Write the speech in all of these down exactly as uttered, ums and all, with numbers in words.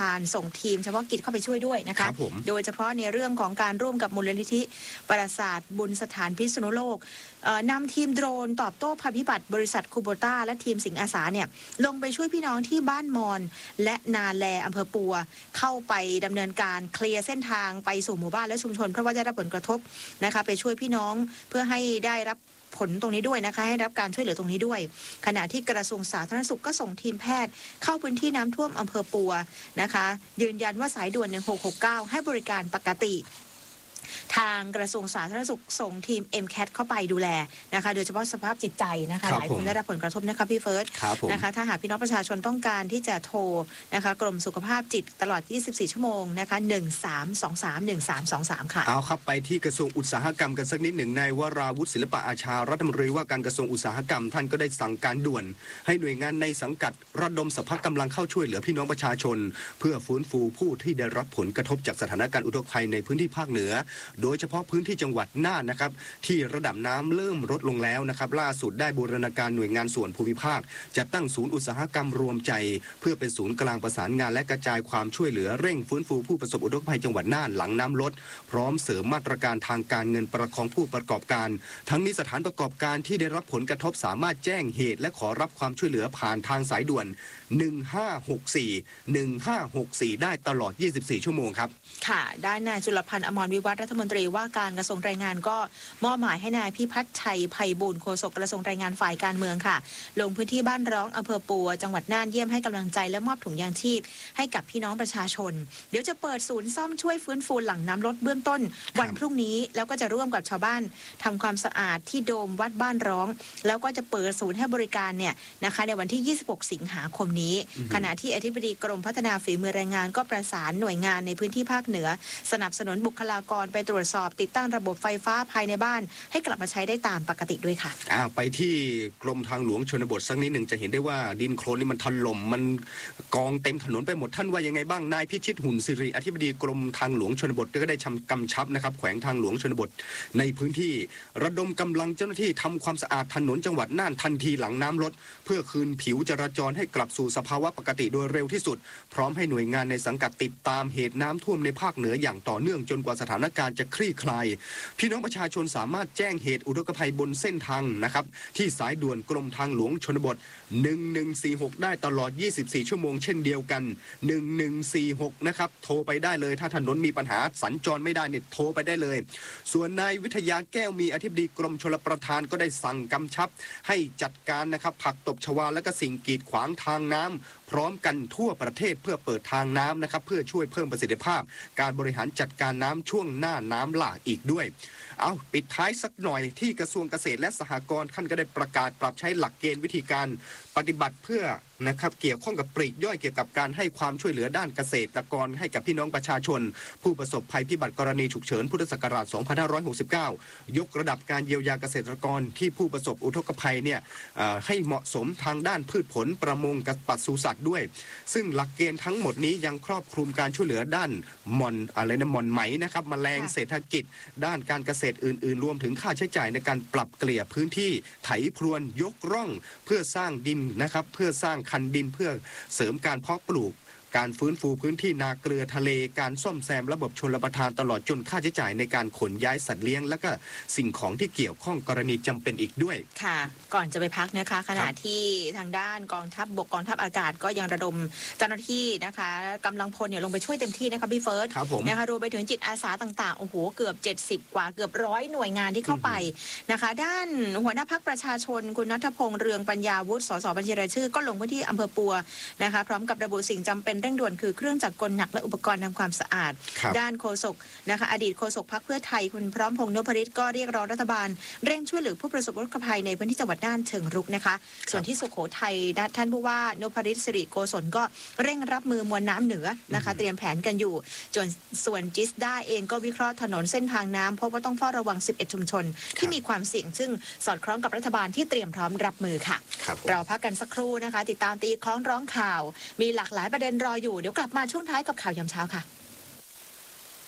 านส่งทีมเฉพาะกิจเข้าไปช่วยด้วยนะคะโดยเฉพาะในเรื่องของการร่วมกับมูลนิธิปราสาทบุญสถานพิษณุโลกนำทีมโดรนตอบโต้ภัยพิบัติบริษัทคูโบต้าและทีมสิงห์อาสาเนี่ยลงไปช่วยพี่น้องที่บ้านมอนและนาแลอำเภอปัวเข้าไปดำเนินการเคลียร์เส้นทางไปสู่หมู่บ้านและชุมชนเพราะว่าได้รับผลกระทบนะคะไปช่วยพี่น้องเพื่อให้ได้รับผลตรงนี้ด้วยนะคะให้รับการช่วยเหลือตรงนี้ด้วยขณะที่กระทรวงสาธารณสุขก็ส่งทีมแพทย์เข้าพื้นที่น้ำท่วมอำเภอปัวนะคะยืนยันว่าสายด่วนหนึ่งหกหกเก้าให้บริการปกติทางกระทรวงสาธารณสุขส่งทีม เอ็ม แคท เข้าไปดูแลนะคะโดยเฉพาะสภาพจิตใจนะคะหลายคนได้รับผลกระทบนะคะพี่เฟิร์สนะคะถ้าหากพี่น้องประชาชนต้องการที่จะโทรนะคะกรมสุขภาพจิตตลอดยี่สิบสี่ชั่วโมงนะคะหนึ่งสามสองสาม หนึ่งสามสองสามค่ะเอาครับไปที่กระทรวงอุตสาหกรรมกันสักนิดหนึ่งนายวราวุฒิศิลปะอาชารัฐมนตรีว่าการกระทรวงอุตสาหกรรมท่านก็ได้สั่งการด่วนให้หน่วยงานในสังกัดระดมสรรพกำลังเข้าช่วยเหลือพี่น้องประชาชนเพื่อฟื้นฟูผู้ที่ได้รับผลกระทบจากสถานการณ์อุทกภัยในพื้นที่ภาคเหนือโดยเฉพาะพื้นที่จังหวัดน่านนะครับที่ระดับน้ำเริ่มลดลงแล้วนะครับล่าสุดได้บูรณาการหน่วยงานส่วนภูมิภาคจัดตั้งศูนย์อุตสาหกรรมรวมใจเพื่อเป็นศูนย์กลางประสานงานและกระจายความช่วยเหลือเร่งฟื้นฟูผู้ประสบอุทกภัยจังหวัดน่านหลังน้ำลดพร้อมเสริมมาตรการทางการเงินประคองผู้ประกอบการทั้งนี้สถานประกอบการที่ได้รับผลกระทบสามารถแจ้งเหตุและขอรับความช่วยเหลือผ่านทางสายด่วนหนึ่งห้าหกสี่ หนึ่งห้าหกสี่ได้ตลอดยี่สิบสี่ชั่วโมงครับค่ะด้านนายจุลพันธ์อมรวิวัฒน์รัฐมนตรีว่าการกระทรวงแรงงานก็มอบหมายให้นายพิพัฒน์ชัยไพบูลย์โฆษกกระทรวงแรงงานฝ่ายการเมืองค่ะลงพื้นที่บ้านร้องอำเภอปัวจังหวัดน่านเยี่ยมให้กำลังใจและมอบถุงยางชีพให้กับพี่น้องประชาชนเดี๋ยวจะเปิดศูนย์ซ่อมช่วยฟื้นฟูหลังน้ำลดเบื้องต้นวันพรุ่งนี้แล้วก็จะร่วมกับชาวบ้านทำความสะอาดที่โดมวัดบ้านร้องแล้วก็จะเปิดศูนย์ให้บริการเนี่ยนะคะในวันที่ยี่สิบหกสิงหาคมนี้ขณะที่อธิบดีกรมพัฒนาฝีมือแรงงานก็ประสานหน่วยงานในพื้นที่ภาคเหนือสนับสนุนบุคลากรไปตรวจสอบติดตั้งระบบไฟฟ้าภายในบ้านให้กลับมาใช้ได้ตามปกติด้วยค่ะอ่าไปที่กรมทางหลวงชนบทสักนิดหนึ่งจะเห็นได้ว่าดินโคลนนี่มันถล่มมันกองเต็มถนนไปหมดท่านว่ายังไงบ้างนายพิชิตหุ่นสิริอธิบดีกรมทางหลวงชนบทก็ได้กำชับนะครับแขวงทางหลวงชนบทในพื้นที่ระดมกำลังเจ้าหน้าที่ทำความสะอาดถนนจังหวัดน่านทันทีหลังน้ำลดเพื่อคืนผิวจราจรให้กลับสู่สภาวะปกติโดยเร็วที่สุดพร้อมให้หน่วยงานในสังกัดติดตามเหตุน้ำท่วมในภาคเหนืออย่างต่อเนื่องจนกว่าสถานการณ์จะคลี่คลายพี่น้องประชาชนสามารถแจ้งเหตุอุทกภัยบนเส้นทางนะครับที่สายด่วนกรมทางหลวงชนบทหนึ่งหนึ่งสี่หกได้ตลอดยี่สิบสี่ชั่วโมงเช่นเดียวกันหนึ่งหนึ่งสี่หกนะครับโทรไปได้เลยถ้าถนนมีปัญหาสัญจรไม่ได้เนี่ยโทรไปได้เลยส่วนนายวิทยาแก้วมีอธิบดีกรมชลประทานก็ได้สั่งกำชับให้จัดการนะครับผักตบชวาและก็สิ่งกีดขวางทางน้ำพร้อมกันทั่วประเทศเพื่อเปิดทางน้ำนะครับเพื่อช่วยเพิ่มประสิทธิภาพการบริหารจัดการน้ำช่วงหน้าน้ำหลากอีกด้วยเอาปิดท้ายสักหน่อยที่กระทรวงเกษตรและสหกรณ์ท่านก็ได้ประกาศปรับใช้หลักเกณฑ์วิธีการปฏิบัติเพื่อนะครับเกี่ยวข้องกับปลีกย่อยเกี่ยวกับการให้ความช่วยเหลือด้านเกษตรกรให้กับพี่น้องประชาชนผู้ประสบภัยพิบัติกรณีฉุกเฉินพุทธศักราชสองพันห้าร้อยหกสิบเก้ายกระดับการเยียวยาเกษตรกรที่ผู้ประสบอุทกภัยเนี่ยให้เหมาะสมทางด้านพืชผลประมงกับปศุสัตว์ด้วยซึ่งหลักเกณฑ์ทั้งหมดนี้ยังครอบคลุมการช่วยเหลือด้านมอนอะไรนะมอนไหมนะครับแมลงเศรษฐกิจด้านการเกษตรอื่นๆรวมถึงค่าใช้จ่ายในการปรับเกลี่ยพื้นที่ไถพรวนยกร่องเพื่อสร้างดินนะครับเพื่อสร้างคันดินเพื่อเสริมการเพาะปลูกการฟื้นฟูพื้นที่นาเกลือทะเลการซ่อมแซมระบบชลประทานตลอดจนค่าใช้จ่ายในการขนย้ายสัตว์เลี้ยงและก็สิ่งของที่เกี่ยวข้องกรณีจำเป็นอีกด้วยค่ะก่อนจะไปพักนะคะขณะที่ทางด้านกองทัพบกกองทัพอากาศก็ยังระดมเจ้าหน้าที่นะคะกำลังพลเนี่ยลงไปช่วยเต็มที่นะคะพี่เฟิร์สนะคะรวมไปถึงจิตอาสาต่างๆโอ้โหเกือบเจ็ดสิบกว่าเกือบร้อยหน่วยงานที่เข้าไปนะคะด้านหัวหน้าพรรคประชาชนคุณณัฐพงษ์เรืองปัญญาวุฒิสสบัญชีรายชื่อก็ลงพื้นที่อำเภอปัวนะคะพร้อมกับระบุสิ่งจำเป็นเร่งด่วนคือเครื่องจักรกลหนักและอุปกรณ์ทำความสะอาดด้านโฆษกนะคะอดีตโฆษกพรรคเพื่อไทยคุณพร้อมพงษ์นพฤทธิ์ก็เรียกร้องรัฐบาลเร่งช่วยเหลือผู้ประสบอุทกภัยในพื้นที่จังหวัดน่านเชิงรุกนะคะส่วนที่สุโขทัยท่านผู้ว่านพฤทธิ์สิริโกศลก็เร่งรับมือมวลน้ำเหนือนะคะเตรียมแผนกันอยู่จนส่วนจิสด้าเองก็วิเคราะห์ถนนเส้นทางน้ำพบว่าต้องเฝ้าระวังสิบเอ็ดชุมชนที่มีความเสี่ยงซึ่งสอดคล้องกับรัฐบาลที่เตรียมพร้อมรับมือค่ะเราพักกันสักครู่นะคะติดตามตีคล้องร้องข่าวมีหลากหลายประเด็นรออยู่เดี๋ยวกลับมาช่วงท้ายกับข่าวยามเช้าค่ะ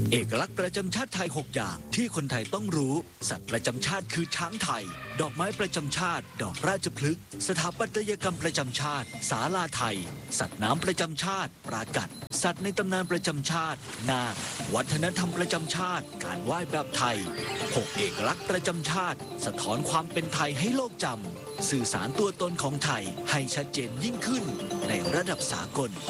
เอกลักษณ์ประจำชาติไทยหกอย่างที่คนไทยต้องรู้สัตว์ประจำชาติคือช้างไทยดอกไม้ประจำชาติดอกราชพฤกษ์สถาปัตยกรรมประจำชาติศาลาไทยสัตว์น้ำประจำชาติปรากัดสัตว์ในตำนานประจำชาตินาควัฒนธรรมประจำชาติการไหว้แบบไทยหกเอกลักษณ์ประจำชาติสะท้อนความเป็นไทยให้โลกจำสื่อสารตัวตนของไทยให้ชัดเจนยิ่งขึ้นในระดับสากล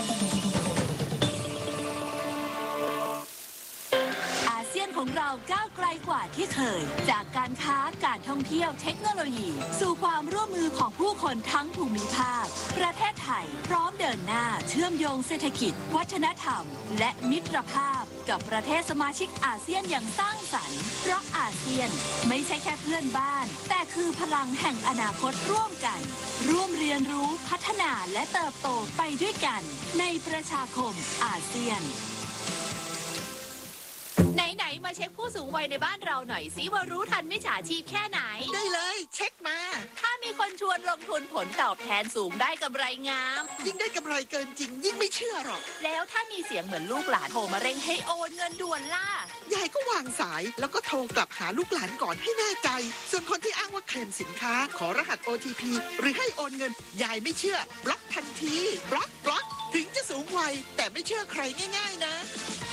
ของเราก้าวไกลกว่าที่เคยจากการค้าการท่องเที่ยวเทคโนโลยีสู่ความร่วมมือของผู้คนทั้งภูมิภาคประเทศไทยพร้อมเดินหน้าเชื่อมโยงเศรษฐกิจวัฒนธรรมและมิตรภาพกับประเทศสมาชิกอาเซียนอย่างสร้างสรรค์เพราะอาเซียนไม่ใช่แค่เพื่อนบ้านแต่คือพลังแห่งอนาคตร่วมกันร่วมเรียนรู้พัฒนาและเติบโตไปด้วยกันในประชาคมอาเซียนไหนๆมาเช็คผู้สูงวัยในบ้านเราหน่อยสิว่ารู้ทันมิจฉาชีพแค่ไหนได้เลยเช็คมาถ้ามีคนชวนลงทุนผลตอบแทนสูงได้กำไรงามยิ่งได้กำไรเกินจริงยิ่งไม่เชื่อหรอกแล้วถ้ามีเสียงเหมือนลูกหลานโทรมาเร่งให้โอนเงินด่วนล่ะยายก็วางสายแล้วก็โทรกลับหาลูกหลานก่อนให้แน่ใจส่วนคนที่อ้างว่าเคลมสินค้าขอรหัส โอ ที พี หรือให้โอนเงินยายไม่เชื่อบล็อกทันทีบล็อกบล็อกถึงจะสูงวัยแต่ไม่เชื่อใครง่ายๆนะ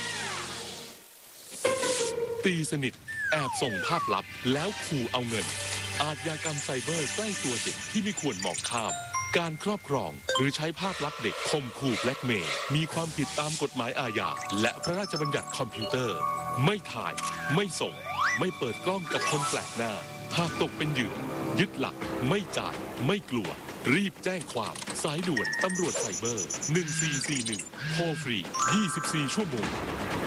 ตีสนิทแอบส่งภาพลับแล้วขู่เอาเงินอาชญากรรมไซเบอร์ใกล้ตัวเด็กที่ไม่ควรมองข้ามการครอบครองหรือใช้ภาพลับเด็กข่มขู่แบล็กเมย์มีความผิดตามกฎหมายอาญาและพระราชบัญญัติคอมพิวเตอร์ไม่ถ่ายไม่ส่งไม่เปิดกล้องกับคนแปลกหน้าหากตกเป็นเหยื่อยึดหลักไม่จ่ายไม่กลัวรีบแจ้งความสายด่วนตำรวจไซเบอร์หนึ่งสี่สี่หนึ่งโทรฟรียี่สิบสี่ชั่วโมง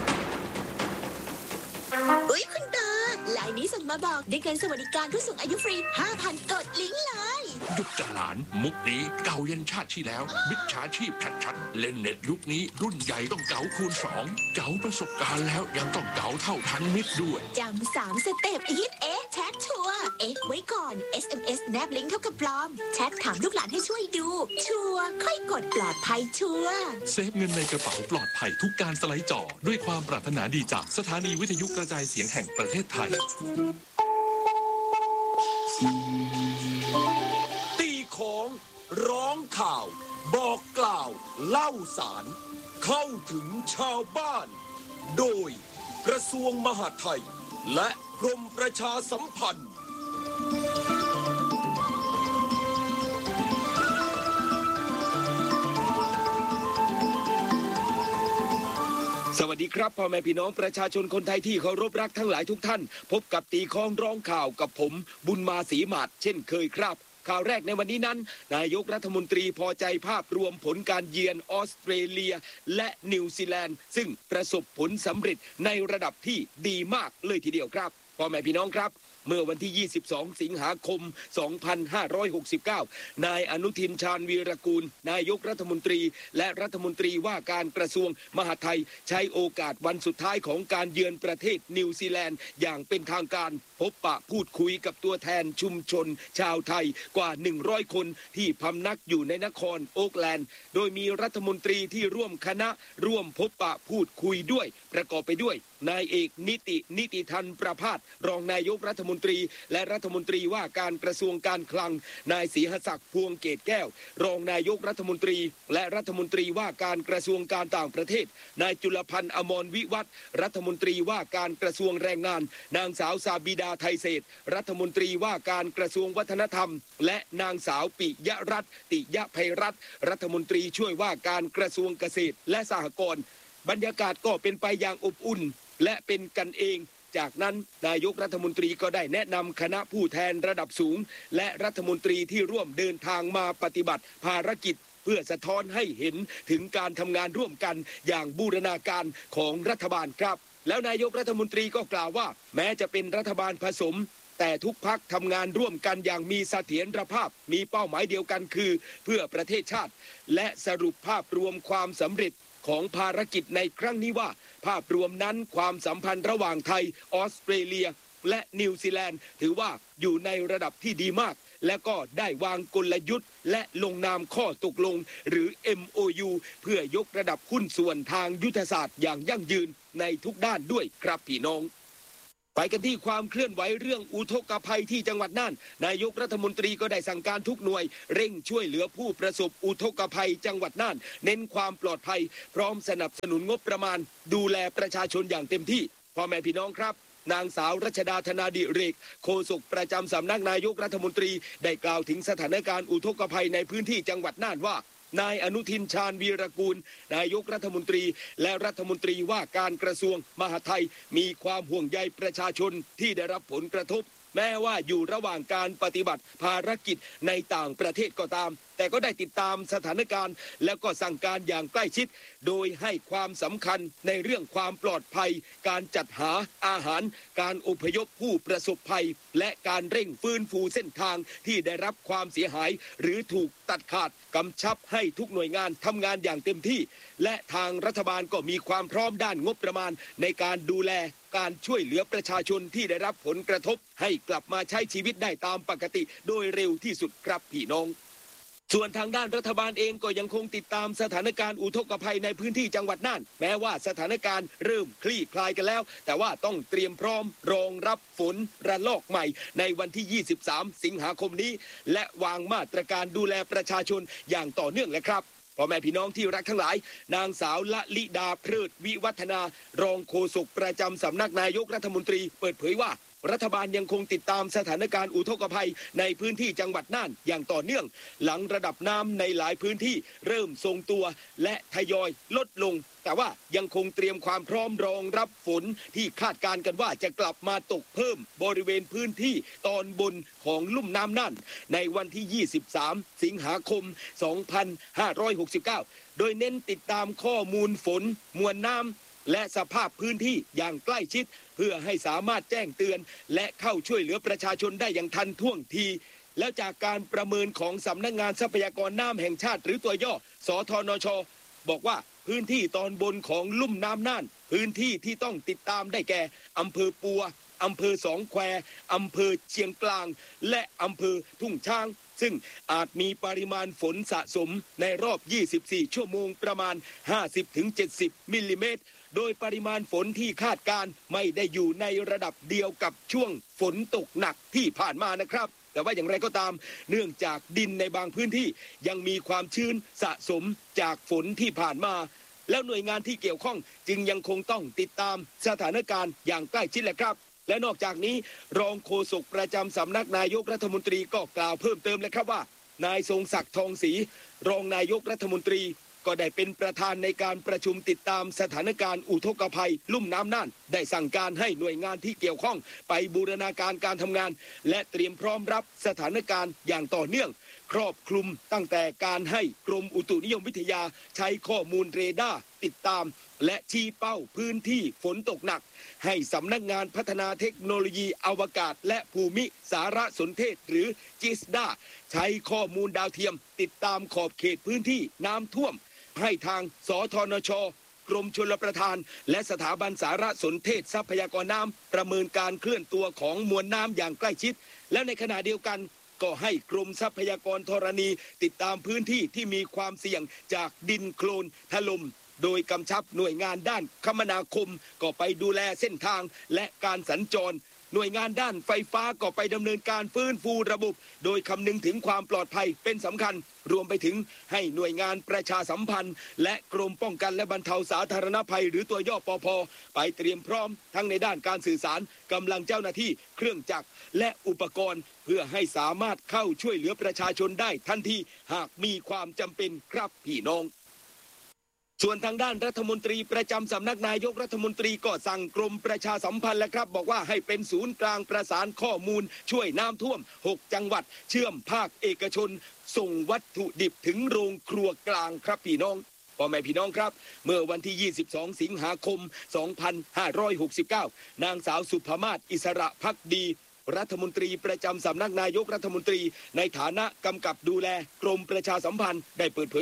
อุ้ยคุณตาไลน์นี้ส่งมาบอกได้เงินสวัสดิการผู้สูงอายุฟรี ห้าพัน กดลิงก์เลยหยุดจะหลานมุกนี้เก่ายันชาติที่แล้วมิจฉาชีพชัดๆเล่นเน็ตยุคนี้รุ่นใหญ่ต้องเก๋าคูณสองเก๋าประสบการณ์แล้วยังต้องเก๋าเท่าทันมิตรด้วยจำสามสเต็ปฮิตเอ๊ะแชทชัวร์เอ๊ะไว้ก่อน เอส เอ็ม เอส แนบลิงก์เท่ากับปลอมแชทถามลูกหลานให้ช่วยดูชัวร์ค่อยกดปลอดภัยชัวร์เซฟเงินในกระเป๋าปลอดภัยทุกการสไลด์จอด้วยความปรารถนาดีจากสถานีวิทยุกระจายเสียงแห่งประเทศไทยตีของร้องข่าวบอกกล่าวเล่าสารเข้าถึงชาวบ้านโดยกระทรวงมหาดไทยและกรมประชาสัมพันธ์สวัสดีครับพ่อแม่พี่น้องประชาชนคนไทยที่เคารพรักทั้งหลายทุกท่านพบกับตีค้องร้องข่าวกับผมบุญมาศรีหมาดเช่นเคยครับข่าวแรกในวันนี้นั้นนายกรัฐมนตรีพอใจภาพรวมผลการเยือนออสเตรเลียและนิวซีแลนด์ซึ่งประสบผลสำเร็จในระดับที่ดีมากเลยทีเดียวครับพ่อแม่พี่น้องครับเมื่อวันที่ยี่สิบสองสิงหาคมสองพันห้าร้อยหกสิบเก้านายอนุทินชาญวีรกูลนายกรัฐมนตรีและรัฐมนตรีว่าการกระทรวงมหาดไทยใช้โอกาสวันสุดท้ายของการเยือนประเทศนิวซีแลนด์อย่างเป็นทางการพบปะพูดคุยกับตัวแทนชุมชนชาวไทยกว่าหนึ่งร้อยคนที่พำนักอยู่ในนครโอ๊กแลนด์โดยมีรัฐมนตรีที่ร่วมคณะร่วมพบปะพูดคุยด้วยประกอบไปด้วยนายเอกนิตินิติธันประภาสรองนายกรัฐมนตรีและรัฐมนตรีว่าการกระทรวงการคลังนายศรีหศักดิ์พวงเกตแก้วรองนายกรัฐมนตรีและรัฐมนตรีว่าการกระทรวงการต่างประเทศนายจุลพันธ์อมรวิวัฒน์รัฐมนตรีว่าการกระทรวงแรงงานนางสาวซาบิดาไทยเศรษฐ์รัฐมนตรีว่าการกระทรวงวัฒนธรรมและนางสาวปิยรัตน์ติยภัยรัตน์รัฐมนตรีช่วยว่าการกระทรวงเกษตรและสหกรณ์บรรยากาศก็เป็นไปอย่างอบอุ่นและเป็นกันเองจากนั้นนายกรัฐมนตรีก็ได้แนะนำคณะผู้แทนระดับสูงและรัฐมนตรีที่ร่วมเดินทางมาปฏิบัติภารกิจเพื่อสะท้อนให้เห็นถึงการทำงานร่วมกันอย่างบูรณาการของรัฐบาลครับแล้วนายกรัฐมนตรีก็กล่าวว่าแม้จะเป็นรัฐบาลผสมแต่ทุกพรรคทำงานร่วมกันอย่างมีเสถียรภาพมีเป้าหมายเดียวกันคือเพื่อประเทศชาติและสรุปภาพรวมความสำเร็จของภารกิจในครั้งนี้ว่าภาพรวมนั้นความสัมพันธ์ระหว่างไทยออสเตรเลียและนิวซีแลนด์ถือว่าอยู่ในระดับที่ดีมากและก็ได้วางกลยุทธ์และลงนามข้อตกลงหรือ เอ็ม โอ ยู เพื่อยกระดับหุ้นส่วนทางยุทธศาสตร์อย่างยั่งยืนในทุกด้านด้วยครับพี่น้องไปกันที่ความเคลื่อนไหวเรื่องอุทกภัยที่จังหวัดน่านนายกรัฐมนตรีก็ได้สั่งการทุกหน่วยเร่งช่วยเหลือผู้ประสบอุทกภัยจังหวัดน่านเน้นความปลอดภัยพร้อมสนับสนุนงบประมาณดูแลประชาชนอย่างเต็มที่พ่อแม่พี่น้องครับนางสาวรัชดาธนาดิเรกโฆษกประจำสำนักนายกรัฐมนตรีได้กล่าวถึงสถานการณ์อุทกภัยในพื้นที่จังหวัดน่านว่านายอนุทินชาญวีรกูลนายกรัฐมนตรีและรัฐมนตรีว่าการกระทรวงมหาดไทยมีความห่วงใยประชาชนที่ได้รับผลกระทบแม้ว่าอยู่ระหว่างการปฏิบัติภารกิจในต่างประเทศก็ตามแต่ก็ได้ติดตามสถานการณ์แล้วก็สั่งการอย่างใกล้ชิดโดยให้ความสำคัญในเรื่องความปลอดภัยการจัดหาอาหารการอพยพผู้ประสบภัยและการเร่งฟื้นฟูเส้นทางที่ได้รับความเสียหายหรือถูกตัดขาดกำชับให้ทุกหน่วยงานทำงานอย่างเต็มที่และทางรัฐบาลก็มีความพร้อมด้านงบประมาณในการดูแลการช่วยเหลือประชาชนที่ได้รับผลกระทบให้กลับมาใช้ชีวิตได้ตามปกติโดยเร็วที่สุดครับพี่น้องส่วนทางด้านรัฐบาลเองก็ยังคงติดตามสถานการณ์อุทกภัยในพื้นที่จังหวัดน่านแม้ว่าสถานการณ์เริ่มคลี่คลายกันแล้วแต่ว่าต้องเตรียมพร้อมรองรับฝนระลอกใหม่ในวันที่ยี่สิบสามสิงหาคมนี้และวางมาตรการดูแลประชาชนอย่างต่อเนื่องและครับพ่อแม่พี่น้องที่รักทั้งหลายนางสาวละลิดาเพลิดวิวัฒนารองโฆษกประจำสำนักนายกรัฐมนตรีเปิดเผยว่ารัฐบาลยังคงติดตามสถานการณ์อุทกภัยในพื้นที่จังหวัดน่านอย่างต่อเนื่องหลังระดับน้ำในหลายพื้นที่เริ่มทรงตัวและทยอยลดลงแต่ว่ายังคงเตรียมความพร้อมรองรับฝนที่คาดการณ์กันว่าจะกลับมาตกเพิ่มบริเวณพื้นที่ตอนบนของลุ่มน้ำน่านในวันที่ยี่สิบสามสิงหาคมสองพันห้าร้อยหกสิบเก้าโดยเน้นติดตามข้อมูลฝนมวลน้ำและสภาพพื้นที่อย่างใกล้ชิดเพื่อให้สามารถแจ้งเตือนและเข้าช่วยเหลือประชาชนได้อย่างทันท่วงทีแล้วจากการประเมินของสำนักงานทรัพยากรน้ำแห่งชาติหรือตัวย่อสทนช.บอกว่าพื้นที่ตอนบนของลุ่มน้ำน่านพื้นที่ที่ต้องติดตามได้แก่อำเภอปัวอำเภอสองแควอำเภอเชียงกลางและอำเภอทุ่งช้างซึ่งอาจมีปริมาณฝนสะสมในรอบยี่สิบสี่ชั่วโมงประมาณ ห้าสิบถึงเจ็ดสิบ มิลลิเมตรโดยปริมาณฝนที่คาดการไม่ได้อยู่ในระดับเดียวกับช่วงฝนตกหนักที่ผ่านมานะครับแต่ว่าอย่างไรก็ตามเนื่องจากดินในบางพื้นที่ยังมีความชื้นสะสมจากฝนที่ผ่านมาแล้วหน่วยงานที่เกี่ยวข้องจึงยังคงต้องติดตามสถานการณ์อย่างใกล้ชิดแหละครับและนอกจากนี้รองโฆษกประจำสำนักนายกรัฐมนตรีก็กล่าวเพิ่มเติมเลยครับว่านายทรงศักดิ์ทองศรีรองนายกรัฐมนตรีก็ได้เป็นประธานในการประชุมติดตามสถานการณ์อุทกภัยลุ่มน้ำน่านได้สั่งการให้หน่วยงานที่เกี่ยวข้องไปบูรณาการการทำงานและเตรียมพร้อมรับสถานการณ์อย่างต่อเนื่องครอบคลุมตั้งแต่การให้กรมอุตุนิยมวิทยาใช้ข้อมูลเรดาร์ติดตามและชี้เป้าพื้นที่ฝนตกหนักให้สำนักงานพัฒนาเทคโนโลยีอวกาศและภูมิสารสนเทศหรือจิสดาใช้ข้อมูลดาวเทียมติดตามขอบเขตพื้นที่น้ำท่วมให้ทางสทนช.กรมชลประทานและสถาบันสารสนเทศทรัพยากรน้ำประเมินการเคลื่อนตัวของมวลน้ำอย่างใกล้ชิดและในขณะเดียวกันก็ให้กรมทรัพยากรธรณีติดตามพื้นที่ที่มีความเสี่ยงจากดินโคลนถล่มโดยกำชับหน่วยงานด้านคมนาคมก็ไปดูแลเส้นทางและการสัญจรหน่วยงานด้านไฟฟ้าก็ไปดำเนินการฟื้นฟูระบบโดยคำนึงถึงความปลอดภัยเป็นสำคัญรวมไปถึงให้หน่วยงานประชาสัมพันธ์และกรมป้องกันและบรรเทาสาธารณภัยหรือตัวย่อปภ.ไปเตรียมพร้อมทั้งในด้านการสื่อสารกำลังเจ้าหน้าที่เครื่องจักรและอุปกรณ์เพื่อให้สามารถเข้าช่วยเหลือประชาชนได้ทันทีหากมีความจำเป็นครับพี่น้องส่วนทางด้านรัฐมนตรีประจำสำนักนายกรัฐมนตรีก็สั่งกรมประชาสัมพันธ์แล้วครับบอกว่าให้เป็นศูนย์กลางประสานข้อมูลช่วยน้ำท่วมหกจังหวัดเชื่อมภาคเอกชนส่งวัตถุดิบถึงโรงครัวกลางครับพี่น้องพ่อแม่พี่น้องครับเมื่อวันที่ยี่สิบสองสิงหาคมสองพันห้าร้อยหกสิบเก้านางสาวสุภมาศอิสระภักดีรัฐมนตรีประจำสำนักนายกรัฐมนตรีในฐานะกำกับดูแลกรมประชาสัมพันธ์ได้เปิดเผยว่า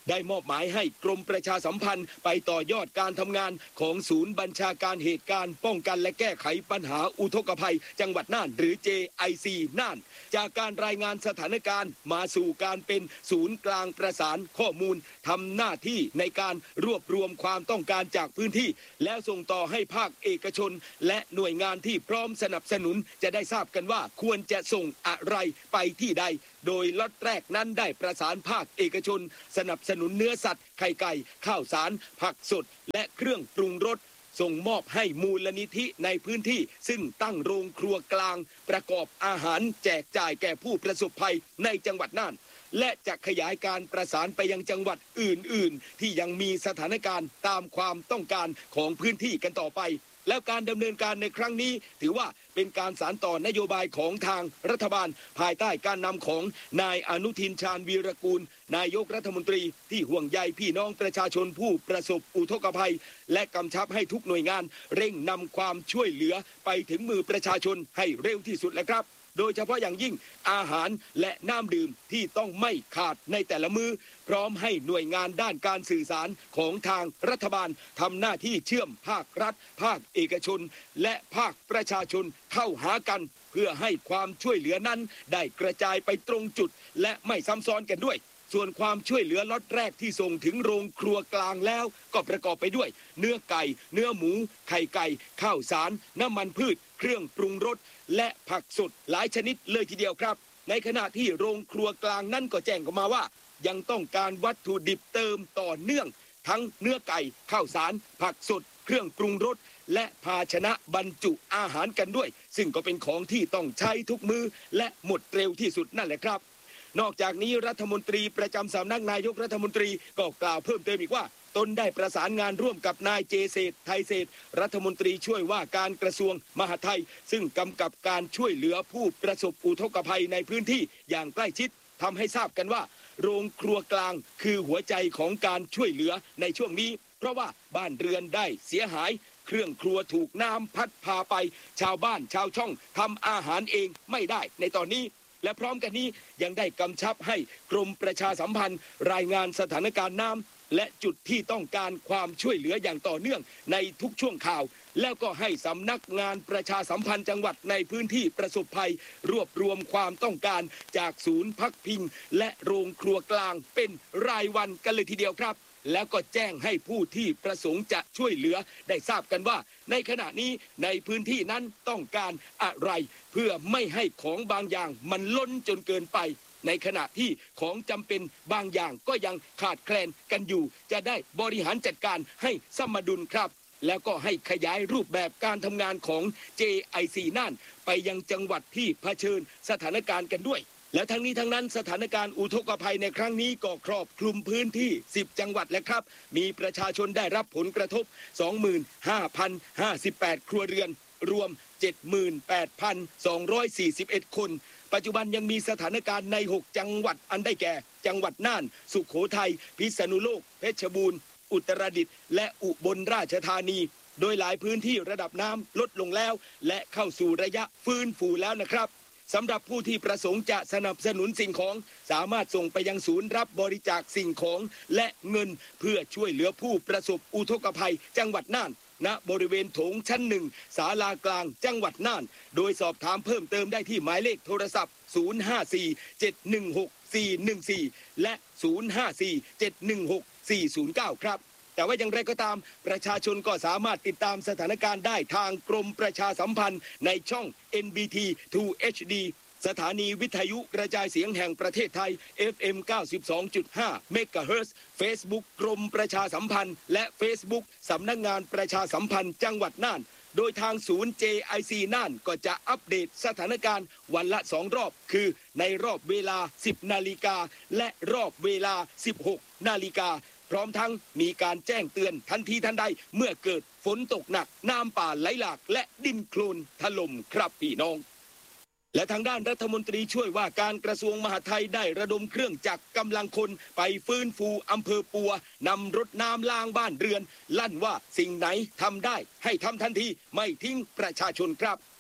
ได้มอบหมายให้กรมประชาสัมพันธ์ไปต่อยอดการทำงานของศูนย์บัญชาการเหตุการณ์ป้องกันและแก้ไขปัญหาอุทกภัยจังหวัดน่านหรือ เจ ไอ ซี น่านจากการรายงานสถานการณ์มาสู่การเป็นศูนย์กลางประสานข้อมูลทำหน้าที่ในการรวบรวมความต้องการจากพื้นที่แล้วส่งต่อให้ภาคเอกชนและหน่วยงานที่พร้อมสนับสนุนจะได้ทราบกันว่าควรจะส่งอะไรไปที่ใดโดยล็อตแรกนั้นได้ประสานภาคเอกชนสนับสนุนเนื้อสัตว์ไข่ไก่ข้าวสารผักสดและเครื่องปรุงรสส่งมอบให้มูลนิธิในพื้นที่ซึ่งตั้งโรงครัวกลางประกอบอาหารแจกจ่ายแก่ผู้ประสบภัยในจังหวัดน่านและจะขยายการประสานไปยังจังหวัดอื่นๆที่ยังมีสถานการณ์ตามความต้องการของพื้นที่กันต่อไปแล้วการดำเนินการในครั้งนี้ถือว่าเป็นการสานต่อนโยบายของทางรัฐบาลภายใต้การนำของนายอนุทินชาญวีรกูลนายกรัฐมนตรีที่ห่วงใยพี่น้องประชาชนผู้ประสบอุทกภัยและกำชับให้ทุกหน่วยงานเร่งนำความช่วยเหลือไปถึงมือประชาชนให้เร็วที่สุดแล้วครับโดยเฉพาะอย่างยิ่งอาหารและน้ำดื่มที่ต้องไม่ขาดในแต่ละมื้อพร้อมให้หน่วยงานด้านการสื่อสารของทางรัฐบาลทำหน้าที่เชื่อมภาครัฐภาคเอกชนและภาคประชาชนเข้าหากันเพื่อให้ความช่วยเหลือนั้นได้กระจายไปตรงจุดและไม่ซ้ำซ้อนกันด้วยส่วนความช่วยเหลือล็อตแรกที่ส่งถึงโรงครัวกลางแล้วก็ประกอบไปด้วยเนื้อไก่เนื้อหมูไข่ไก่ข้าวสารน้ำมันพืชเครื่องปรุงรสและผักสดหลายชนิดเลยทีเดียวครับในขณะที่โรงครัวกลางนั่นก็แจ้งออกมาว่ายังต้องการวัตถุดิบเติมต่อเนื่องทั้งเนื้อไก่ข้าวสารผักสดเครื่องปรุงรสและภาชนะบรรจุอาหารกันด้วยซึ่งก็เป็นของที่ต้องใช้ทุกมือและหมดเร็วที่สุดนั่นแหละครับนอกจากนี้รัฐมนตรีประจำสำนักนายกรัฐมนตรีก็กล่าวเพิ่มเติมอีกว่าตนได้ประสานงานร่วมกับนายเจเศรษฐ์ไทยเศรษฐ์รัฐมนตรีช่วยว่าการกระทรวงมหาดไทยซึ่งกำกับการช่วยเหลือผู้ประสบอุทกภัยในพื้นที่อย่างใกล้ชิดทำให้ทราบกันว่าโรงครัวกลางคือหัวใจของการช่วยเหลือในช่วงนี้เพราะว่าบ้านเรือนได้เสียหายเครื่องครัวถูกน้ำพัดพาไปชาวบ้านชาวช่องทำอาหารเองไม่ได้ในตอนนี้และพร้อมกันนี้ยังได้กำชับให้กรมประชาสัมพันธ์รายงานสถานการณ์น้ำและจุดที่ต้องการความช่วยเหลืออย่างต่อเนื่องในทุกช่วงข่าวแล้วก็ให้สำนักงานประชาสัมพันธ์จังหวัดในพื้นที่ประสบภัยรวบรวมความต้องการจากศูนย์พักพิงและโรงครัวกลางเป็นรายวันกันเลยทีเดียวครับแล้วก็แจ้งให้ผู้ที่ประสงค์จะช่วยเหลือได้ทราบกันว่าในขณะนี้ในพื้นที่นั้นต้องการอะไรเพื่อไม่ให้ของบางอย่างมันล้นจนเกินไปในขณะที่ของจำเป็นบางอย่างก็ยังขาดแคลนกันอยู่จะได้บริหารจัดการให้สมดุลครับแล้วก็ให้ขยายรูปแบบการทำงานของ เจ ไอ ซี น่านไปยังจังหวัดที่เผชิญสถานการณ์กันด้วยและทั้งนี้ทั้งนั้นสถานการณ์อุทกภัยในครั้งนี้ก็ครอบคลุมพื้นที่สิบจังหวัดแล้วครับมีประชาชนได้รับผลกระทบ สองหมื่นห้าพันห้าสิบแปด ครัวเรือนรวม เจ็ดหมื่นแปดพันสองร้อยสี่สิบเอ็ด คนปัจจุบันยังมีสถานการณ์ในหกจังหวัดอันได้แก่จังหวัดน่านสุโขทัยพิษณุโลกเพชรบูรณ์อุตรดิตถ์และอุบลราชธานีโดยหลายพื้นที่ระดับน้ำลดลงแล้วและเข้าสู่ระยะฟื้นฟูแล้วนะครับสำหรับผู้ที่ประสงค์จะสนับสนุนสิ่งของสามารถส่งไปยังศูนย์รับบริจาคสิ่งของและเงินเพื่อช่วยเหลือผู้ประสบอุทกภัยจังหวัดน่านณบริเวณโถงชั้นหนึ่งศาลากลางจังหวัดน่านโดยสอบถามเพิ่มเติมได้ที่หมายเลขโทรศัพท์ศูนย์ ห้า สี่ เจ็ด หนึ่ง หก สี่ หนึ่ง สี่และศูนย์ ห้า สี่ เจ็ด หนึ่ง หก สี่ ศูนย์ เก้าครับแต่ว่าอย่างไรก็ตามประชาชนก็สามารถติดตามสถานการณ์ได้ทางกรมประชาสัมพันธ์ในช่อง เอ็น บี ที ทู เอช ดี สถานีวิทยุกระจายเสียงแห่งประเทศไทย เอฟ เอ็ม เก้าสิบสองจุดห้า เมกะเฮิรตซ์ Facebook กรมประชาสัมพันธ์และ Facebook สำนักงานประชาสัมพันธ์จังหวัดน่านโดยทางศูนย์ เจ ไอ ซี น่านก็จะอัปเดตสถานการณ์วันละสองรอบคือในรอบเวลา สิบ นาฬิกาและรอบเวลา สิบหก นาฬิกาพร้อมทั้งมีการแจ้งเตือนทันทีทันใดเมื่อเกิดฝนตกหนักน้ำป่าไหลหลากและดินโคลนถล่มครับพี่น้องและทางด้านรัฐมนตรีช่วยว่าการกระทรวงมหาดไทยได้ระดมเครื่องจักรกำลังคนไปฟื้นฟูอำเภอปัวนำรถน้ำล้างบ้านเรือนลั่นว่าสิ่งไหนทำได้ให้ทำทันทีไม่ทิ้งประชาชนครับ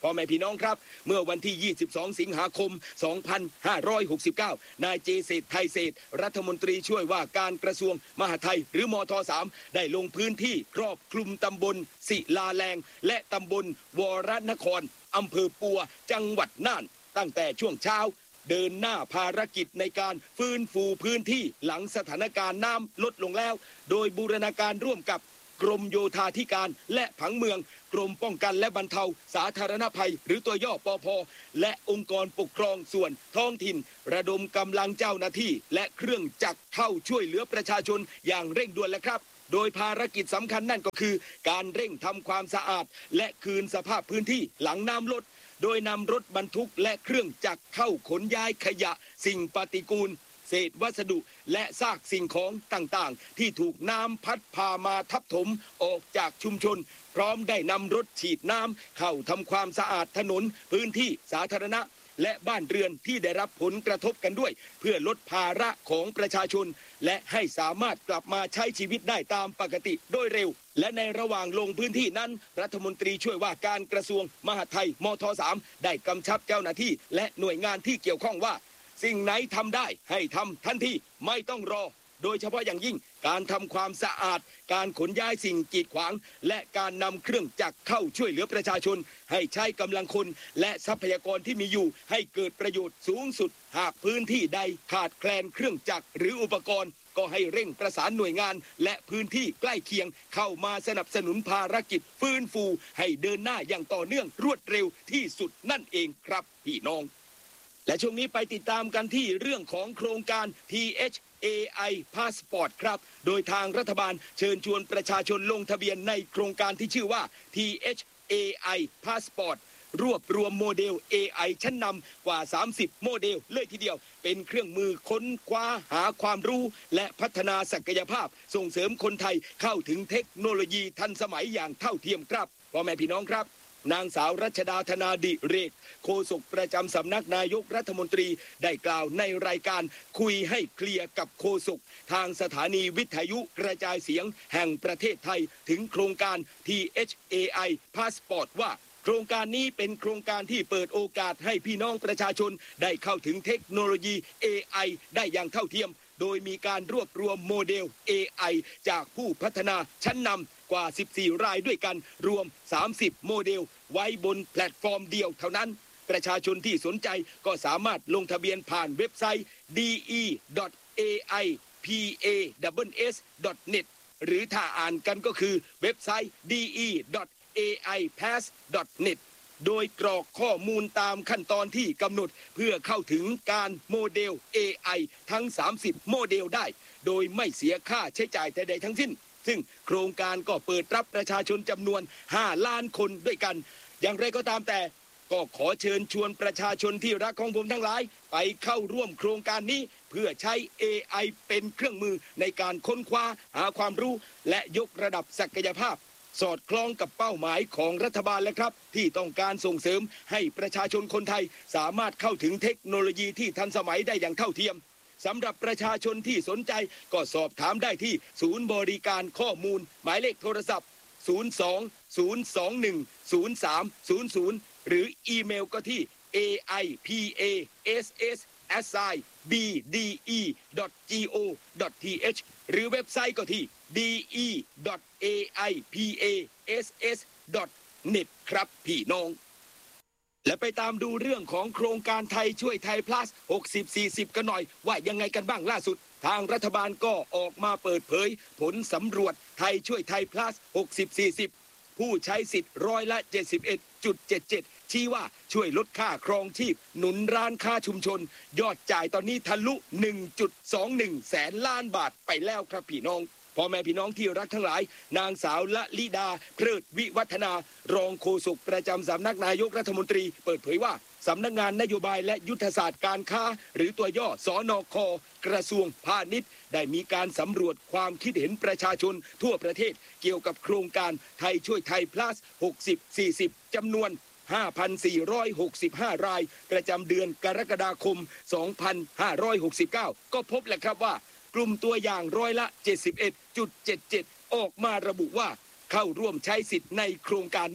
พ่อแม่พี่น้องครับเมื่อวันที่ ยี่สิบสอง สิงหาคม สองพันห้าร้อยหกสิบเก้า นายเจเศรษฐ์ไทยเศรษฐ์รัฐมนตรีช่วยว่าการกระทรวงมหาดไทยหรือมท สาม ได้ลงพื้นที่ครอบคลุมตำบลศิลาแรงและตำบลวรนครอำเภอปัวจังหวัดน่านตั้งแต่ช่วงเช้าเดินหน้าภารกิจในการฟื้นฟูพื้นที่หลังสถานการณ์น้ำลดลงแล้วโดยบูรณาการร่วมกับกรมโยธาธิการและผังเมืองกรมป้องกันและบรรเทาสาธารณภัยหรือตัวย่อปพและองค์กรปกครองส่วนท้องถิ่นระดมกำลังเจ้าหน้าที่และเครื่องจักรเข้าช่วยเหลือประชาชนอย่างเร่งด่วนแล้วครับโดยภารกิจสำคัญนั่นก็คือการเร่งทำความสะอาดและคืนสภาพพื้นที่หลังน้ำลดโดยนำรถบรรทุกและเครื่องจักรเข้าขนย้ายขยะสิ่งปฏิกูลเศษวัสดุและซากสิ่งของต่างๆที่ถูกน้ำพัดพามาทับถมออกจากชุมชนพร้อมได้นำรถฉีดน้ำเข้าทำความสะอาดถนนพื้นที่สาธารณะและบ้านเรือนที่ได้รับผลกระทบกันด้วยเพื่อลดภาระของประชาชนและให้สามารถกลับมาใช้ชีวิตได้ตามปกติโดยเร็วและในระหว่างลงพื้นที่นั้นรัฐมนตรีช่วยว่าการกระทรวงมหาดไทยมท สาม ได้กำชับเจ้าหน้าที่และหน่วยงานที่เกี่ยวข้องว่าสิ่งไหนทำได้ให้ทำทันทีไม่ต้องรอโดยเฉพาะอย่างยิ่งการทำความสะอาดการขนย้ายสิ่งกีดขวางและการนำเครื่องจักรเข้าช่วยเหลือประชาชนให้ใช้กำลังคนและทรัพยากรที่มีอยู่ให้เกิดประโยชน์สูงสุดหากพื้นที่ใดขาดแคลนเครื่องจักรหรืออุปกรณ์ก็ให้เร่งประสานหน่วยงานและพื้นที่ใกล้เคียงเข้ามาสนับสนุนภารกิจฟื้นฟูให้เดินหน้าอย่างต่อเนื่องรวดเร็วที่สุดนั่นเองครับพี่น้องและช่วงนี้ไปติดตามกันที่เรื่องของโครงการ ที เอช เอ ไอ Passport ครับโดยทางรัฐบาลเชิญชวนประชาชนลงทะเบียนในโครงการที่ชื่อว่า ที เอช เอ ไอ Passport รวบรวมโมเดล เอ ไอ ชั้นนำกว่าสามสิบโมเดลเลยทีเดียวเป็นเครื่องมือค้นคว้าหาความรู้และพัฒนาศักยภาพส่งเสริมคนไทยเข้าถึงเทคโนโลยีทันสมัยอย่างเท่าเทียมครับพ่อแม่พี่น้องครับนางสาวรัชดาธนาดิเรกโฆษกประจำสำนักนายกรัฐมนตรีได้กล่าวในรายการคุยให้เคลียร์กับโฆษกทางสถานีวิทยุกระจายเสียงแห่งประเทศไทยถึงโครงการ ที เอช เอ ไอ Passport ว่าโครงการนี้เป็นโครงการที่เปิดโอกาสให้พี่น้องประชาชนได้เข้าถึงเทคโนโลยี เอ ไอ ได้อย่างเท่าเทียมโดยมีการรวบรวมโมเดล เอ ไอ จากผู้พัฒนาชั้นนำกว่าสิบสี่รายด้วยกันรวมสามสิบโมเดลไว้บนแพลตฟอร์มเดียวเท่านั้นประชาชนที่สนใจก็สามารถลงทะเบียนผ่านเว็บไซต์ ดี อี ดอท เอ ไอ พี เอ เอส เอส ดอท เน็ต หรือถ้าอ่านกันก็คือเว็บไซต์ ดี อี ดอท เอ ไอ พาส ดอท เน็ต โดยกรอกข้อมูลตามขั้นตอนที่กำหนดเพื่อเข้าถึงการโมเดล เอ ไอ ทั้งสามสิบโมเดลได้โดยไม่เสียค่าใช้จ่ายใดๆทั้งสิ้นซึ่งโครงการก็เปิดรับประชาชนจำนวนห้าล้านคนด้วยกันอย่างไรก็ตามแต่ก็ขอเชิญชวนประชาชนที่รักของผมทั้งหลายไปเข้าร่วมโครงการนี้เพื่อใช้ เอ ไอ เป็นเครื่องมือในการค้นคว้าหาความรู้และยกระดับศักยภาพสอดคล้องกับเป้าหมายของรัฐบาลและครับที่ต้องการส่งเสริมให้ประชาชนคนไทยสามารถเข้าถึงเทคโนโลยีที่ทันสมัยได้อย่างเท่าเทียมสำหรับประชาชนที่สนใจก็สอบถามได้ที่ศูนย์บริการข้อมูลหมายเลขโทรศัพท์ศูนย์ สอง ศูนย์ สอง หนึ่ง ศูนย์ สาม ศูนย์ ศูนย์หรืออีเมลก็ที่ เอ ไอ พี เอ เอส เอส แอท ไซน์ บี ดี อี ดอท จี โอ ดอท ที เอช หรือเว็บไซต์ก็ที่ ดี อี ดอท เอ ไอ พี เอ เอส เอส ดอท เน็ต ครับพี่น้องและไปตามดูเรื่องของโครงการไทยช่วยไทย plus หกสิบ สี่สิบ กันหน่อยว่ายังไงกันบ้างล่าสุดทางรัฐบาลก็ออกมาเปิดเผยผลสำรวจไทยช่วยไทย plus หกสิบ สี่สิบ ผู้ใช้สิทธิ์ร้อยละ เจ็ดสิบเอ็ดจุดเจ็ดเจ็ด ชี้ว่าช่วยลดค่าครองชีพหนุนร้านค้าชุมชนยอดจ่ายตอนนี้ทะลุ หนึ่งจุดสองหนึ่ง แสนล้านบาทไปแล้วครับพี่น้องพ่อแม่พี่น้องที่รักทั้งหลายนางสาวละลิดาเพลิดวิวัฒนารองโฆษกประจำสำนักนายกรัฐมนตรีเปิดเผยว่าสำนักงานนโยบายและยุทธศาสตร์การค้าหรือตัวย่อสนค.กระทรวงพาณิชย์ได้มีการสำรวจความคิดเห็นประชาชนทั่วประเทศเกี่ยวกับโครงการไทยช่วยไทย plus หกสิบ สี่สิบ จำนวน ห้าพันสี่ร้อยหกสิบห้า รายประจำเดือนกรกฎาคม สองพันห้าร้อยหกสิบเก้า ก็พบแหละครับว่ากลุ่มตัวอย่างร้อยละ เจ็ดสิบเอ็ดจุดเจ็ดเจ็ด ออกมาระบุว่าเข้าร่วมใช้สิทธิ์ในโครงการนี้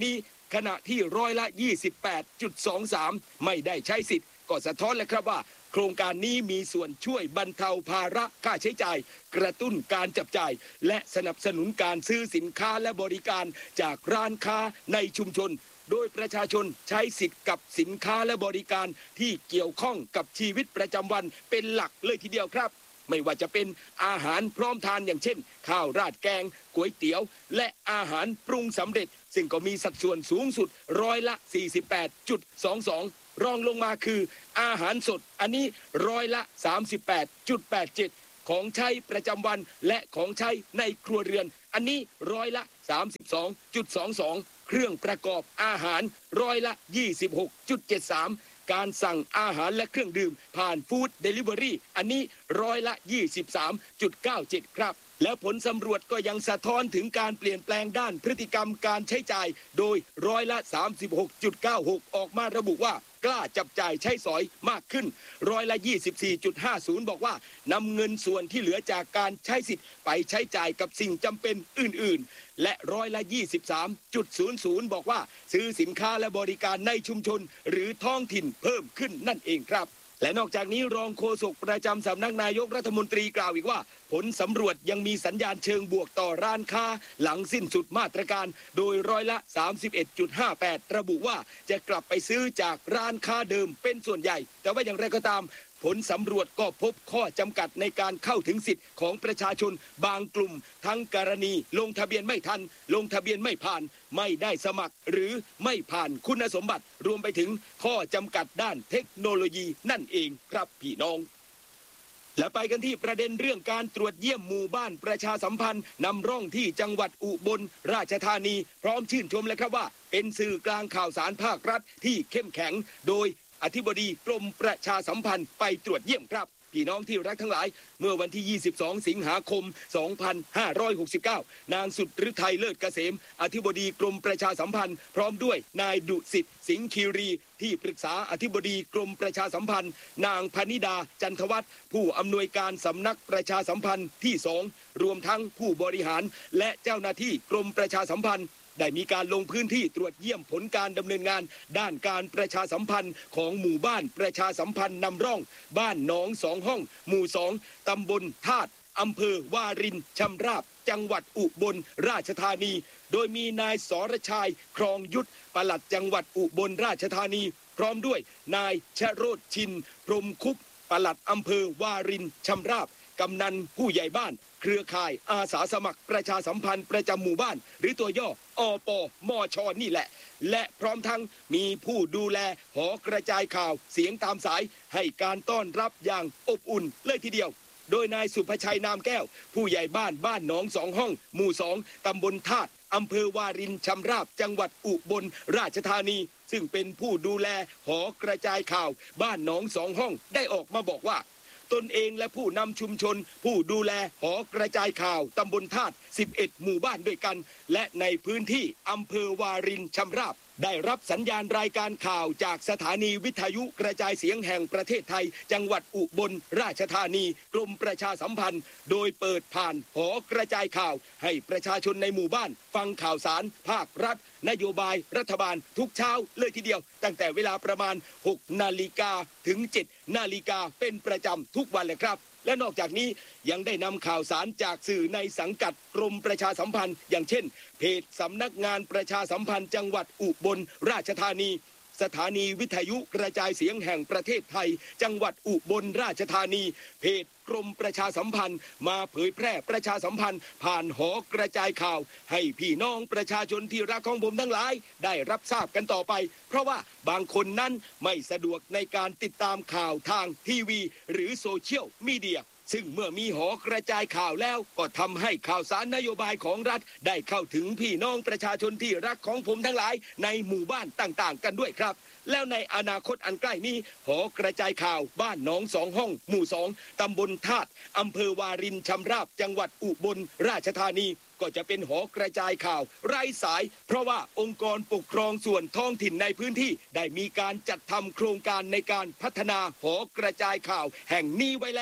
ขณะที่ร้อยละ ยี่สิบแปดจุดสองสาม ไม่ได้ใช้สิทธิ์ก็สะท้อนแล้วครับว่าโครงการนี้มีส่วนช่วยบรรเทาภาระค่าใช้จ่ายกระตุ้นการจับจ่ายและสนับสนุนการซื้อสินค้าและบริการจากร้านค้าในชุมชนโดยประชาชนใช้สิทธิ์กับสินค้าและบริการที่เกี่ยวข้องกับชีวิตประจำวันเป็นหลักเลยทีเดียวครับไม่ว่าจะเป็นอาหารพร้อมทานอย่างเช่นข้าวราดแกงก๋วยเตี๋ยวและอาหารปรุงสำเร็จซึ่งก็มีสัดส่วนสูงสุดร้อยละ สี่สิบแปดจุดสองสอง รองลงมาคืออาหารสดอันนี้ร้อยละ สามสิบแปดจุดแปดเจ็ด ของใช้ประจำวันและของใช้ในครัวเรือนอันนี้ร้อยละ สามสิบสองจุดสองสอง เครื่องประกอบอาหารร้อยละ ยี่สิบหกจุดเจ็ดสาม การสั่งอาหารและเครื่องดื่มผ่านฟู้ดเดลิเวอรี่อันนี้ร้อยละ ยี่สิบสามจุดเก้าเจ็ด ครับและผลสำรวจก็ยังสะท้อนถึงการเปลี่ยนแปลงด้านพฤติกรรมการใช้จ่ายโดยร้อยละ สามสิบหกจุดเก้าหก ออกมาระบุว่ากล้าจับจ่ายใช้สอยมากขึ้นร้อยละ ยี่สิบสี่จุดห้าศูนย์ บอกว่านำเงินส่วนที่เหลือจากการใช้สิทธิ์ไปใช้จ่ายกับสิ่งจำเป็นอื่นๆและร้อยละ ยี่สิบสามจุดศูนย์ศูนย์ บอกว่าซื้อสินค้าและบริการในชุมชนหรือท้องถิ่นเพิ่มขึ้นนั่นเองครับและนอกจากนี้รองโฆษกประจำสำนักนายกรัฐมนตรีกล่าวอีกว่าผลสำรวจยังมีสัญญาณเชิงบวกต่อร้านค้าหลังสิ้นสุดมาตรการโดยร้อยละ สามสิบเอ็ดจุดห้าแปด ระบุว่าจะกลับไปซื้อจากร้านค้าเดิมเป็นส่วนใหญ่แต่ว่าอย่างไรก็ตามผลสำรวจก็พบข้อจำกัดในการเข้าถึงสิทธิ์ของประชาชนบางกลุ่มทั้งกรณีลงทะเบียนไม่ทันลงทะเบียนไม่ผ่านไม่ได้สมัครหรือไม่ผ่านคุณสมบัติรวมไปถึงข้อจำกัดด้านเทคโนโลยีนั่นเองครับพี่น้องและไปกันที่ประเด็นเรื่องการตรวจเยี่ยมหมู่บ้านประชาสัมพันธ์นำร่องที่จังหวัดอุบลราชธานีพร้อมชื่นชมเลยครับว่าเป็นสื่อกลางข่าวสารภาครัฐที่เข้มแข็งโดยอธิบดีกรมประชาสัมพันธ์ไปตรวจเยี่ยมครับพี่น้องที่รักทั้งหลายเมื่อวันที่ยี่สิบสองสิงหาคมสองพันห้าร้อยหกสิบเก้านางสุดฤทัยเลิศเกษมอธิบดีกรมประชาสัมพันธ์พร้อมด้วยนายดุสิตสิงห์คีรีที่ปรึกษาอธิบดีกรมประชาสัมพันธ์นางพนิดาจันทวัฒน์ผู้อำนวยการสำนักประชาสัมพันธ์ที่สองรวมทั้งผู้บริหารและเจ้าหน้าที่กรมประชาสัมพันธ์ได้มีการลงพื้นที่ตรวจเยี่ยมผลการดำเนินงานด้านการประชาสัมพันธ์ของหมู่บ้านประชาสัมพันธ์นำร่องบ้านหนองสองห้องหมู่สองตำบลธาตุอำเภอวารินชำราบจังหวัดอุบลราชธานีโดยมีนายสรชัยครองยุทธปลัดจังหวัดอุบลราชธานีพร้อมด้วยนายชโรจน์ชินพรหมคุปปลัดอำเภอวารินชำราบกำนันผู้ใหญ่บ้านเครือข่ายอาสาสมัครประชาสัมพันธ์ประจำหมู่บ้านหรือตัวย่ออปมชนี่แหละและพร้อมทั้งมีผู้ดูแลหอกระจายข่าวเสียงตามสายให้การต้อนรับอย่างอบอุ่นเลยทีเดียวโดยนายสุภชัยนามแก้วผู้ใหญ่บ้านบ้านหนองสองห้องหมู่สองตำบลธาตุอำเภอวารินชำราบจังหวัดอุบลราชธานีซึ่งเป็นผู้ดูแลหอกระจายข่าวบ้านหนองสองห้องได้ออกมาบอกว่าตนเองและผู้นำชุมชนผู้ดูแลหอกระจายข่าวตำบลธาตุสิบเอ็ดหมู่บ้านด้วยกันและในพื้นที่อำเภอวารินชำราบได้รับสัญญาณรายการข่าวจากสถานีวิทยุกระจายเสียงแห่งประเทศไทยจังหวัดอุบลราชธานีกรมประชาสัมพันธ์โดยเปิดผ่านหอกระจายข่าวให้ประชาชนในหมู่บ้านฟังข่าวสารภาครัฐนโยบายรัฐบาลทุกเช้าเลยทีเดียวตั้งแต่เวลาประมาณหกนาฬิกาถึงเจ็ดนาฬิกาเป็นประจำทุกวันเลยครับและนอกจากนี้ยังได้นำข่าวสารจากสื่อในสังกัดกรมประชาสัมพันธ์อย่างเช่นเพจสำนักงานประชาสัมพันธ์จังหวัดอุบลราชธานีสถานีวิทยุกระจายเสียงแห่งประเทศไทยจังหวัดอุบลราชธานีเพจกรมประชาสัมพันธ์มาเผยแพร่ประชาสัมพันธ์ผ่านหอกระจายข่าวให้พี่น้องประชาชนที่รักของผมทั้งหลายได้รับทราบกันต่อไปเพราะว่าบางคนนั้นไม่สะดวกในการติดตามข่าวทางทีวีหรือโซเชียลมีเดียซึ่งเมื่อมีหอกระจายข่าวแล้วก็ทำให้ข่าวสารนโยบายของรัฐได้เข้าถึงพี่น้องประชาชนที่รักของผมทั้งหลายในหมู่บ้านต่างๆกันด้วยครับแล้วในอนาคตอันใกล้นี้หอกระจายข่าวบ้านหนองสองห้องหมู่สองตำบลธาตุอำเภอวารินชำราบจังหวัดอุบลราชธานีก็จะเป็นหอกระจายข่าวไร้สายเพราะว่าองค์กรปกครองส่วนท้องถิ่นในพื้นที่ได้มีการจัดทำโครงการในการพัฒนาหอกระจายข่าวแห่งนี้ไว้แล้ว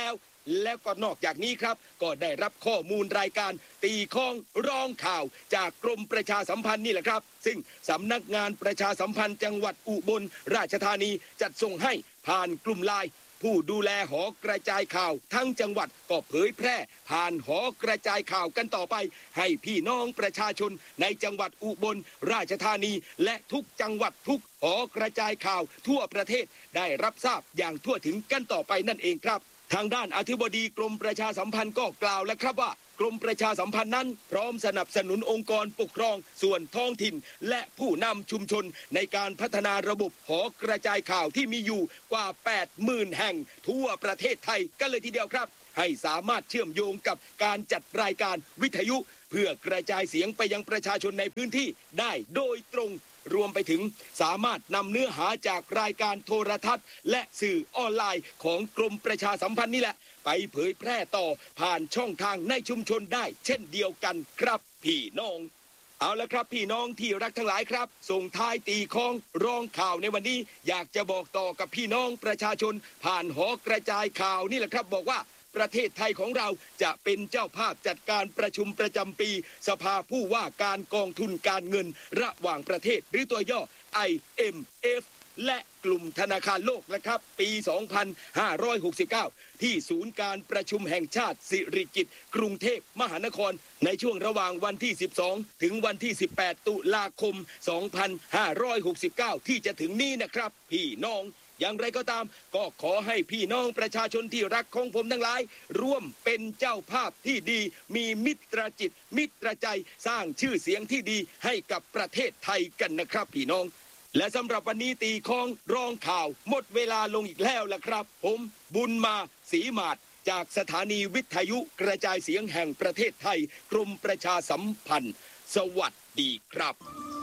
แล้วก็นอกจากนี้ครับก็ได้รับข้อมูลรายการตีข้องร้องข่าวจากกรมประชาสัมพันธ์นี่แหละครับซึ่งสำนักงานประชาสัมพันธ์จังหวัดอุบลราชธานีจัดส่งให้ผ่านกลุ่มไลน์ผู้ดูแลหอกระจายข่าวทั้งจังหวัดก็เผยแพร่ผ่านหอกระจายข่าวกันต่อไปให้พี่น้องประชาชนในจังหวัดอุบลราชธานีและทุกจังหวัดทุกหอกระจายข่าวทั่วประเทศได้รับทราบอย่างทั่วถึงกันต่อไปนั่นเองครับทางด้านอธิบดีกรมประชาสัมพันธ์ก็กล่าวแล้วครับว่ากรมประชาสัมพันธ์นั้นพร้อมสนับสนุนองค์กรปกครองส่วนท้องถิ่นและผู้นำชุมชนในการพัฒนาระบบหอกระจายข่าวที่มีอยู่กว่า แปดหมื่น แห่งทั่วประเทศไทยกันเลยทีเดียวครับให้สามารถเชื่อมโยงกับการจัดรายการวิทยุเพื่อกระจายเสียงไปยังประชาชนในพื้นที่ได้โดยตรงรวมไปถึงสามารถนำเนื้อหาจากรายการโทรทัศน์และสื่อออนไลน์ของกรมประชาสัมพันธ์นี่แหละไปเผยแพร่ต่อผ่านช่องทางในชุมชนได้เช่นเดียวกันครับพี่น้องเอาละครับพี่น้องที่รักทั้งหลายครับส่งท้ายตีข้องร้องข่าวในวันนี้อยากจะบอกต่อกับพี่น้องประชาชนผ่านหอกระจายข่าวนี่แหละครับบอกว่าประเทศไทยของเราจะเป็นเจ้าภาพจัดการประชุมประจำปีสภาผู้ว่าการกองทุนการเงินระหว่างประเทศหรือตัวย่อ ไอ เอ็ม เอฟ และกลุ่มธนาคารโลกนะครับปี สองพันห้าร้อยหกสิบเก้า ที่ศูนย์การประชุมแห่งชาติสิริกิติ์กรุงเทพมหานครในช่วงระหว่างวันที่ สิบสอง ถึงวันที่ สิบแปด ตุลาคม สองพันห้าร้อยหกสิบเก้า ที่จะถึงนี้นะครับพี่น้องอย่างไรก็ตามก็ขอให้พี่น้องประชาชนที่รักของผมทั้งหลายร่วมเป็นเจ้าภาพที่ดีมีมิตรจิตมิตรใจสร้างชื่อเสียงที่ดีให้กับประเทศไทยกันนะครับพี่น้องและสำหรับวันนี้ตีข้องร้องข่าวหมดเวลาลงอีกแล้วล่ะครับผมบุญมาศรีมาศจากสถานีวิทยุกระจายเสียงแห่งประเทศไทยกรมประชาสัมพันธ์สวัสดีครับ